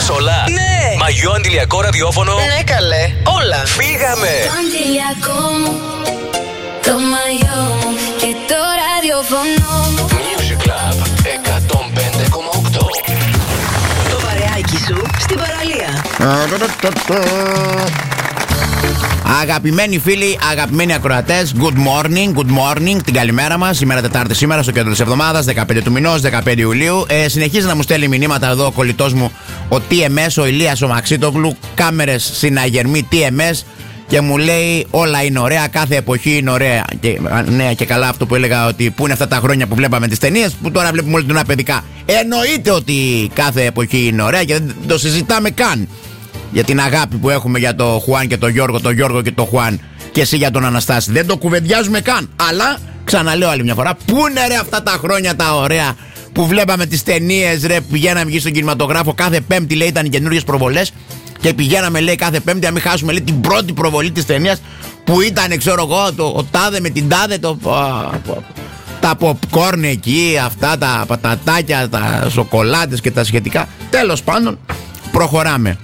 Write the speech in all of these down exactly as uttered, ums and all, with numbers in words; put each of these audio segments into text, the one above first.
Άκουσες όλα? Ναι. Μαγιό, αντιλιακό, ραδιόφωνο. Ναι, καλέ. Όλα. Φύγαμε. Το αντιλιακό μου, το μαγιό μου και το ραδιόφωνο μου. Music Club εκατόν πέντε κόμμα οκτώ. Το παρεάκι σου στην παραλία. Αγαπημένοι φίλοι, αγαπημένοι ακροατές, good morning, good morning, την καλημέρα μας. Σήμερα Τετάρτη, σήμερα στο κέντρο της εβδομάδας, δεκαπέντε του μηνός, δεκαπέντε Ιουλίου. Ε, συνεχίζει να μου στέλνει μηνύματα εδώ ο κολλητός μου, ο τι εμ ες, ο Ηλίας ο Μαξίτογλου, κάμερες συναγερμή τι εμ ες, και μου λέει όλα είναι ωραία, κάθε εποχή είναι ωραία. Και, ναι, και καλά αυτό που έλεγα, ότι πού είναι αυτά τα χρόνια που βλέπαμε τις ταινίες, που τώρα βλέπουμε όλοι τον παιδικά. Εννοείται ότι κάθε εποχή είναι ωραία και δεν το συζητάμε καν. Για την αγάπη που έχουμε για τον Χουάν και τον Γιώργο, τον Γιώργο και τον Χουάν, και εσύ για τον Αναστάση. Δεν το κουβεντιάζουμε καν. Αλλά ξαναλέω άλλη μια φορά, πού είναι ρε αυτά τα χρόνια τα ωραία που βλέπαμε τις ταινίες, ρε, πηγαίναμε εκεί στον κινηματογράφο. Κάθε Πέμπτη, λέει, ήταν οι καινούριες προβολές. Και πηγαίναμε, λέει, κάθε Πέμπτη, να μην χάσουμε, λέει, την πρώτη προβολή της ταινίας που ήταν, ξέρω εγώ, το, ο τάδε με την τάδε, το, τα popcorn εκεί, αυτά τα πατατάκια, τα σοκολάτες και τα σχετικά. Τέλος πάντων, προχωράμε.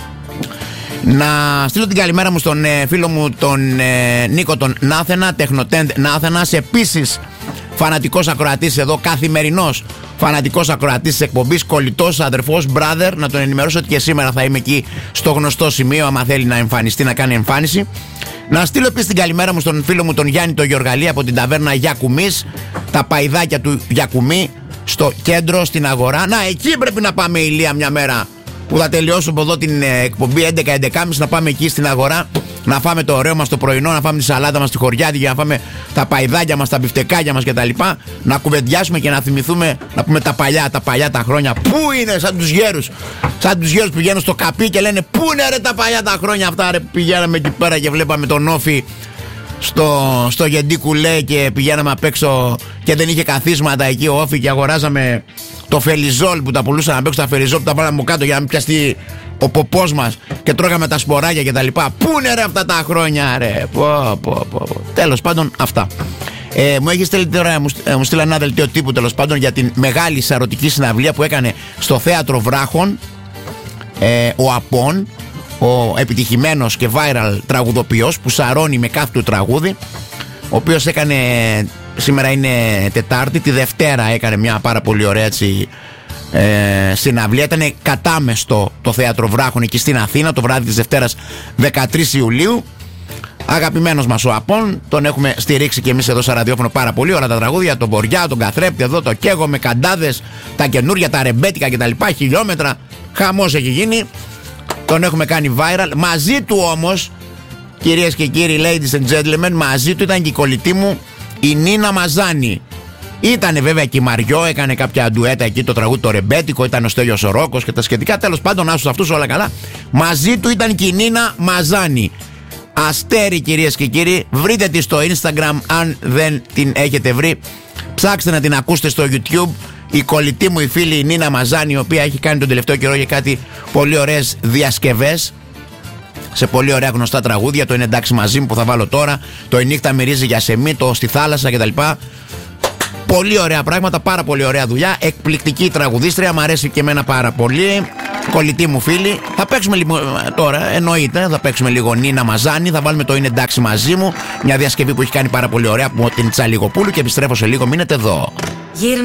Να στείλω την καλημέρα μου στον ε, φίλο μου τον ε, Νίκο τον Νάθενα, Τεχνοτέντ Νάθενας, επίσης φανατικός ακροατής εδώ, καθημερινός φανατικός ακροατής της εκπομπής, κολλητός, αδερφός, brother. Να τον ενημερώσω ότι και σήμερα θα είμαι εκεί στο γνωστό σημείο, άμα θέλει να εμφανιστεί, να κάνει εμφάνιση. Να στείλω επίσης την καλημέρα μου στον φίλο μου τον Γιάννη τον Γεωργαλή από την ταβέρνα Γιακουμής, τα παϊδάκια του Γιακουμί στο κέντρο, στην αγορά. Να, εκεί πρέπει να πάμε, Ηλία, μια μέρα που θα τελειώσω από εδώ την εκπομπή έντεκα έντεκα και μισή, να πάμε εκεί στην αγορά, να φάμε το ωραίο μας το πρωινό, να φάμε τη σαλάτα μας τη χωριάτικη, να φάμε τα παϊδάκια μας, τα μπιφτεκάκια μας κτλ. Να κουβεντιάσουμε και να θυμηθούμε, να πούμε τα παλιά, τα παλιά τα χρόνια. Πού είναι, σαν τους γέρους, σαν τους γέρους που πηγαίνουν στο καπί και λένε πού είναι ρε τα παλιά τα χρόνια αυτά, ρε, πηγαίναμε εκεί πέρα και βλέπαμε τον Όφη στο, στο Γεντίκου, λέει, και πηγαίναμε απ' έξω και δεν είχε καθίσματα εκεί ο Όφη και αγοράζαμε το φελιζόλ που τα πουλούσαν απ' έξω, τα φελιζόλ που τα βάλαμε κάτω για να μην πιαστεί ο ποπός μας, και τρώγαμε τα σποράκια και τα λοιπά. Πού είναι ρε αυτά τα χρόνια, ρε. Πω, πω, πω, πω. Τέλος πάντων, αυτά. Ε, μου έχει στείλει τώρα, μου, ε, μου στείλει ένα δελτίο τύπου, τέλος πάντων, για την μεγάλη σαρωτική συναυλία που έκανε στο Θέατρο Βράχων ε, ο Απών, ο επιτυχημένος και viral τραγουδοποιός που σαρώνει με κάθε του τραγούδι, ο οποίος έκανε, σήμερα είναι Τετάρτη, τη Δευτέρα έκανε μια πάρα πολύ ωραία, έτσι, ε, συναυλία. Ήταν κατάμεστο το Θέατρο Βράχων εκεί στην Αθήνα το βράδυ της Δευτέρας δεκατρείς Ιουλίου. Αγαπημένος μας ο Απών, τον έχουμε στηρίξει και εμείς εδώ σε ραδιόφωνο πάρα πολύ. Όλα τα τραγούδια, τον Μποριά, τον Καθρέπτη, εδώ το Καίγομαι, Καντάδες, τα καινούρια, τα ρεμπέτικα κτλ. Χιλιόμετρα, χαμός έχει γίνει. Τον έχουμε κάνει viral. Μαζί του όμως, κυρίες και κύριοι, ladies and gentlemen, μαζί του ήταν και η κολλητή μου η Νίνα Μαζάνη. Ήτανε βέβαια και η Μαριό, έκανε κάποια ντουέτα εκεί, το τραγούδι το ρεμπέτικο, ήταν ο Στέλιος ο Ρόκος και τα σχετικά. Τέλος πάντων, άσους αυτούς όλα καλά. Μαζί του ήταν και η Νίνα Μαζάνη. Αστέρι, κυρίες και κύριοι, βρείτε τη στο Instagram αν δεν την έχετε βρει. Ψάξτε να την ακούσετε στο YouTube. Η κολλητή μου, η φίλη η Νίνα Μαζάνη, η οποία έχει κάνει τον τελευταίο καιρό για κάτι πολύ ωραίες διασκευές σε πολύ ωραία γνωστά τραγούδια. Το Είναι εντάξει μαζί μου που θα βάλω τώρα, το Η νύχτα μυρίζει για σεμί, το Στη θάλασσα κτλ. Πολύ ωραία πράγματα, πάρα πολύ ωραία δουλειά. Εκπληκτική τραγουδίστρια, μου αρέσει και εμένα πάρα πολύ. Κολλητή μου φίλη. Θα παίξουμε λίγο τώρα, εννοείται. Θα παίξουμε λίγο Νίνα Μαζάνη. Θα βάλουμε το Είναι εντάξει μαζί μου. Μια διασκευή που έχει κάνει πάρα πολύ ωραία από την Τσαλιγοπούλου. Και επιστρέφω σε λίγο. Μείνετε εδώ.